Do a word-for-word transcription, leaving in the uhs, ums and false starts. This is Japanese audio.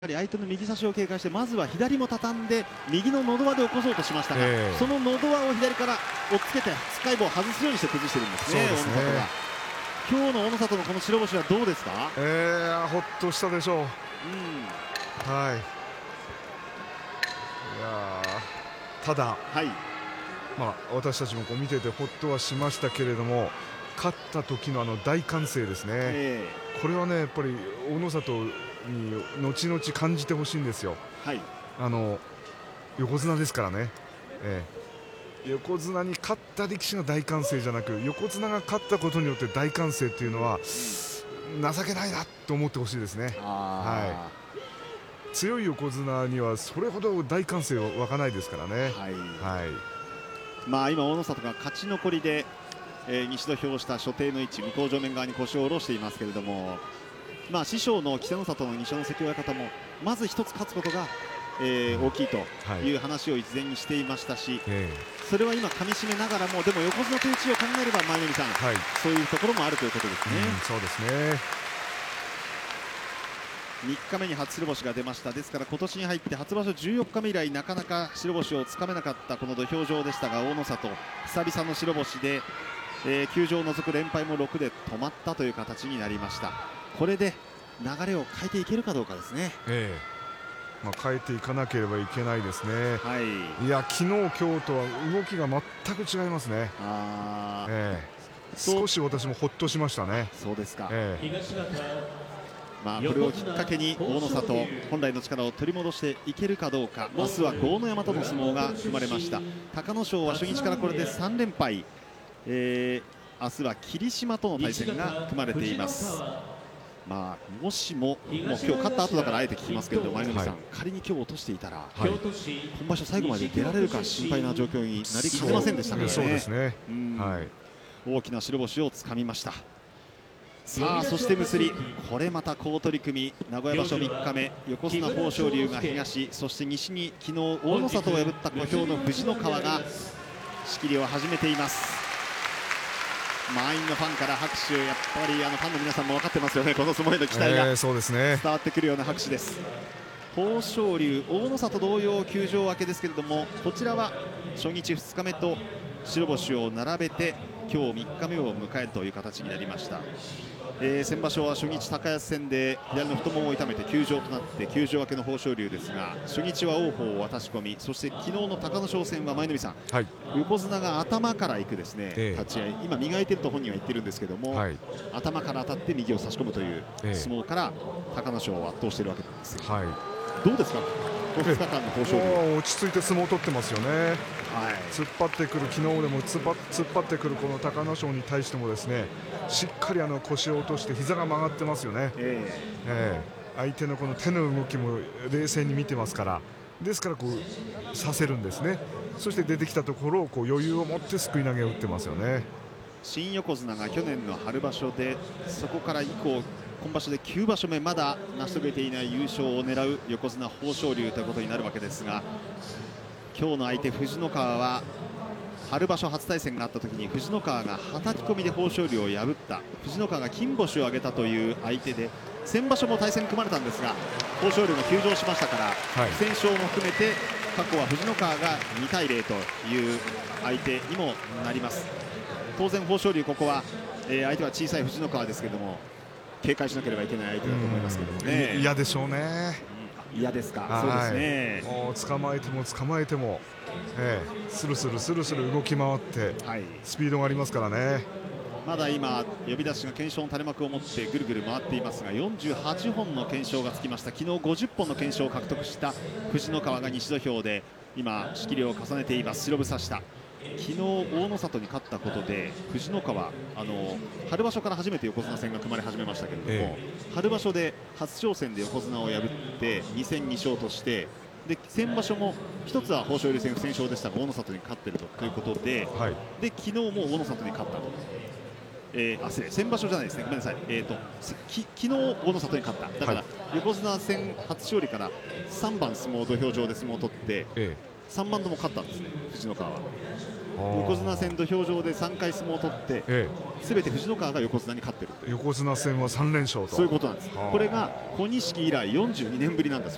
やはり相手の右差しを警戒してまずは左も畳んで右の喉輪で起こそうとしましたが、えー、その喉輪を左から追っつけてスカイボを外すようにして崩しているんですね、大野里は。今日の大野里のこの白星はどうですか？ えー、ほっとしたでしょう、うん、はい。いやただ、はい、まあ、私たちもこう見ててほっとはしましたけれども、勝った時のあの大歓声ですね、えー、これはねやっぱり大野里に後々感じてほしいんですよ、はい、あの横綱ですからね、えー、横綱に勝った力士が大歓声じゃなく、横綱が勝ったことによって大歓声っていうのは情けないなと思ってほしいですね。はい、強い横綱にはそれほど大歓声は湧かないですからね。はい、はい、 まあ、今大野里が勝ち残りで、えー、西土俵下所定の位置向正面側に腰を下ろしていますけれども、まあ、師匠の稀勢の里の西の関親方もまず一つ勝つことが、えー、大きいという話を事前にしていましたし、はい、それは今かみしめながらもでも横綱という地位を考えれば舞の海さん、はい、そういうところもあるということですね。 うん、そうですね。 みっかめに初白星が出ました。ですから今年に入って初場所じゅうよっかめ以来なかなか白星をつかめなかったこの土俵上でしたが、大野里久々の白星で、えー、休場を除く連敗もろくで止まったという形になりました。これで流れを変えていけるかどうかですね。ええ、まあ、変えていかなければいけないですね。はい、いや昨日今日とは動きが全く違いますね。あ、ええ、少し私もほっとしましたね。 そうですか。ええ、まあ、これをきっかけに大野里本来の力を取り戻していけるかどうか。明日は豪ノ山との相撲が組まれました。隆の勝は初日からこれでさん連敗、えー、明日は霧島との対戦が組まれています。まあ、もしも、もう今日勝った後だからあえて聞きますけれども、舞の海さん、はい、仮に今日落としていたら、はい、今場所最後まで出られるか心配な状況になりきってませんでしたからね。 そうですね、うん、はい、 大きな白星をつかみました。さあそして結び、これまた好取組、名古屋場所みっかめ、横綱豊昇龍が東、そして西に昨日大野里を破った小兵の藤野川が仕切りを始めています。満員のファンから拍手、やっぱりあのファンの皆さんも分かってますよね、この相撲への期待が伝わってくるような拍手です。豊昇龍、大野里同様休場明けですけれども、こちらは初日ふつかめと白星を並べて今日みっかめを迎えるという形になりました。えー、先場所は初日高安戦で左の太ももを痛めて休場となって休場明けの豊昇龍ですが、初日は王鵬を渡し込み、そして昨日の隆の勝戦は舞の海さん、はい、横綱が頭からいくですね、えー、立ち合い、今磨いていると本人は言ってるんですけども、はい、頭から当たって右を差し込むという相撲から隆の勝を圧倒しているわけなんですが、はい、どうですかふつかかんの豊昇龍。 落ち着いて相撲を取ってますよね。はい、突っ張ってくる、昨日でも突っ張突っ張ってくるこの隆の勝に対してもですね、しっかりあの腰を落として膝が曲がってますよね。えーえー、相手のこの手の動きも冷静に見てますから、ですからこうさせるんですね。そして出てきたところをこう余裕を持ってすくい投げを打ってますよね。 新横綱が去年の春場所で、そこから以降今場所できゅうばしょめ、まだ成し遂げていない優勝を狙う横綱豊昇龍ということになるわけですが、今日の相手藤野川は春場所初対戦があった時に藤野川がはたき込みで豊昇龍を破った、藤野川が金星を挙げたという相手で、先場所も対戦組まれたんですが豊昇龍が休場しましたから、はい、不戦勝も含めて過去は藤野川がにたいゼロという相手にもなります。当然豊昇龍、ここは、えー、相手は小さい藤野川ですけれども警戒しなければいけない相手だと思いますけどもね。 嫌でしょうね。 嫌ですか。そうですね。 もう捕まえても捕まえても、えー、スルスルスルスル動き回って、はい、スピードがありますからね。 まだ今呼び出しが懸賞の垂れ幕を持ってぐるぐる回っていますが、よんじゅうはちほんの懸賞がつきました。昨日ごじゅっぽんの懸賞を獲得した藤野川が西土俵で今仕切りを重ねています。白房下、昨日大野里に勝ったことで藤野川、あの春場所から初めて横綱戦が組まれ始めましたけれども、ええ、春場所で初挑戦で横綱を破ってに戦に勝として、で先場所も一つは豊昇龍戦不戦勝でしたが大野里に勝っているということで、はい、で昨日も大野里に勝ったと、えー、あ失礼先場所じゃないですね、ごめんなさい、えーと、き昨日大野里に勝った、だから、はい、横綱戦初勝利からさんばん相撲土俵上で相撲を取って、ええ、さんばんとも勝ったんですね、藤野川は。横綱戦土俵上でさんかい相撲を取ってすべ、ええ、て藤野川が横綱に勝っているという。 横綱戦はさん連勝と、 そういうことなんです。これが小錦以来よんじゅうにねんぶりなんだそう